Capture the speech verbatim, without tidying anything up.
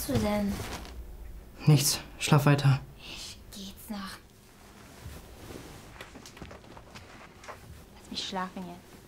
du denn? Nichts. Schlaf weiter. Ich geh jetzt noch. Lass mich schlafen jetzt.